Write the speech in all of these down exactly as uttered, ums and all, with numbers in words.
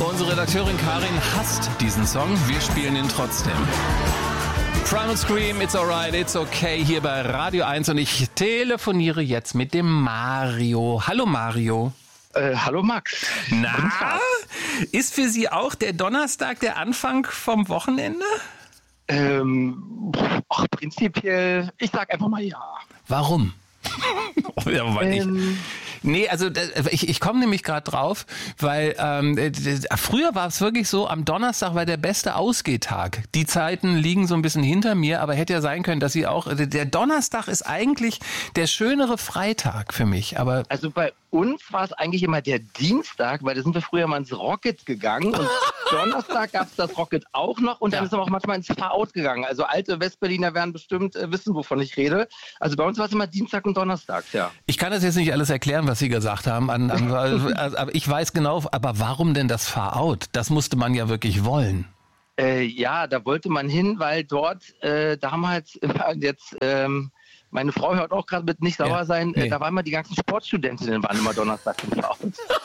Unsere Redakteurin Karin hasst diesen Song. Wir spielen ihn trotzdem. Primal Scream, It's Alright, It's Okay, hier bei Radio eins. Und ich telefoniere jetzt mit dem Mario. Hallo Mario. Äh, hallo Max. Na, ist für Sie auch der Donnerstag der Anfang vom Wochenende? Ähm, ach, prinzipiell, ich sag einfach mal ja. Warum? ja, weil ähm, ich, nee, also ich, ich komme nämlich gerade drauf, weil ähm, früher war es wirklich so, am Donnerstag war der beste Ausgehtag. Die Zeiten liegen so ein bisschen hinter mir, aber hätte ja sein können, dass Sie auch, der Donnerstag ist eigentlich der schönere Freitag für mich. Aber also bei uns war es eigentlich immer der Dienstag, weil da sind wir früher mal ins Rocket gegangen und Donnerstag gab es das Rocket auch noch und dann ja. ist aber auch manchmal ins Far-Out gegangen. Also alte Westberliner werden bestimmt äh, wissen, wovon ich rede. Also bei uns war es immer Dienstag und Donnerstag, ja. Ich kann das jetzt nicht alles erklären, was Sie gesagt haben, an, an, aber ich weiß genau, aber warum denn das Far-Out? Das musste man ja wirklich wollen. Äh, ja, da wollte man hin, weil dort äh, damals jetzt... Ähm, Meine Frau hört auch gerade mit nicht sauer ja, sein. Nee. Da waren immer die ganzen Sportstudentinnen, waren immer Donnerstag im Haus.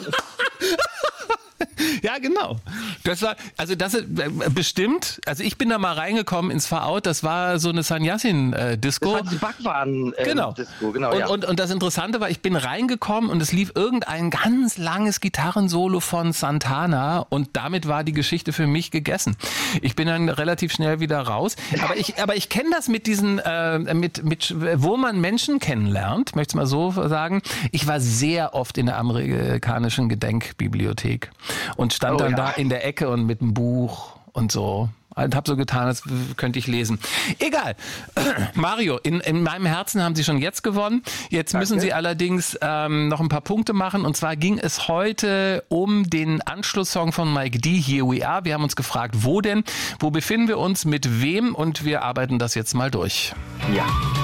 Ja, genau. Das war, also das ist bestimmt, also ich bin da mal reingekommen ins Far-Out, das war so eine Sanyasin-Disco. Das war die Backwaren-Disco, genau. genau, und, ja. und, und das Interessante war, ich bin reingekommen und es lief irgendein ganz langes Gitarrensolo von Santana und damit war die Geschichte für mich gegessen. Ich bin dann relativ schnell wieder raus. Aber ich, aber ich kenne das mit diesen, äh, mit, mit, wo man Menschen kennenlernt, möchte ich mal so sagen. Ich war sehr oft in der amerikanischen Gedenkbibliothek. Und stand oh, dann ja. da in der Ecke und mit einem Buch und so. Und hab so getan, als könnte ich lesen. Egal. Mario, in, in meinem Herzen haben Sie schon jetzt gewonnen. Jetzt Danke. müssen Sie allerdings ähm, noch ein paar Punkte machen. Und zwar ging es heute um den Anschlusssong von Mike D, Here We Are. Wir haben uns gefragt, wo denn? Wo befinden wir uns? Mit wem? Und wir arbeiten das jetzt mal durch. Ja.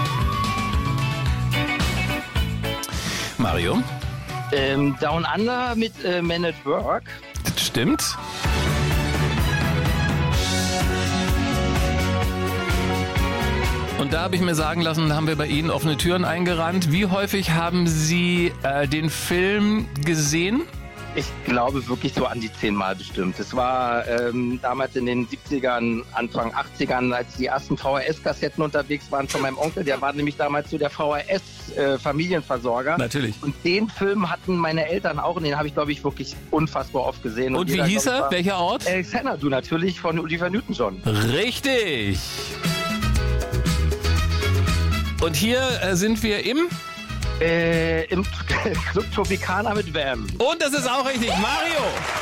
Mario? Ähm, Down Under mit äh, Man at Work. Das stimmt. Und da habe ich mir sagen lassen, haben wir bei Ihnen offene Türen eingerannt. Wie häufig haben Sie äh, den Film gesehen? Ich glaube wirklich so an die zehnmal bestimmt. Es war ähm, damals in den siebzigern, Anfang achtzigern, als die ersten V H S-Kassetten unterwegs waren von meinem Onkel. Der war nämlich damals so der V H S-Familienversorger. Natürlich. Und den Film hatten meine Eltern auch und den habe ich, glaube ich, wirklich unfassbar oft gesehen. Und, und wie jeder, hieß er? Welcher Ort? Äh, Xanadu natürlich von Olivia Newton-John. Richtig. Und hier äh, sind wir im... Äh, im Club Tropicana mit Wham. Und das ist auch richtig. Mario!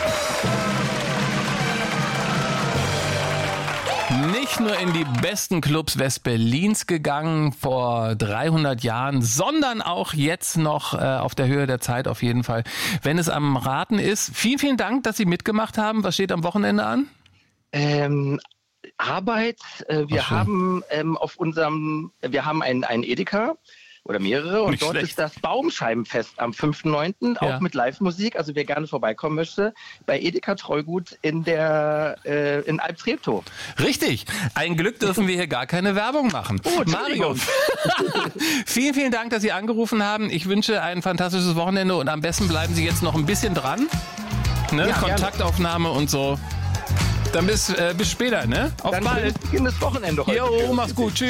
Nicht nur in die besten Clubs Westberlins gegangen vor dreihundert Jahren, sondern auch jetzt noch äh, auf der Höhe der Zeit auf jeden Fall, wenn es am Raten ist. Vielen, vielen Dank, dass Sie mitgemacht haben. Was steht am Wochenende an? Ähm... Arbeit. Äh, wir haben ähm, auf unserem, wir haben einen, einen Edeka oder mehrere und Nicht dort schlecht. ist das Baumscheibenfest am fünften neunten auch ja. mit Live-Musik. Also wer gerne vorbeikommen möchte, bei Edeka Treugut in der äh, in Alptreptow. Richtig. Ein Glück dürfen wir hier gar keine Werbung machen. Oh, Mario, vielen, vielen Dank, dass Sie angerufen haben. Ich wünsche ein fantastisches Wochenende und am besten bleiben Sie jetzt noch ein bisschen dran. Ne? Ja, Kontaktaufnahme gerne. Und so. Dann bis, äh, bis später, ne? Auf Dann bald. Beginn des Wochenende heute. Jo, mach's gut. Tschüss.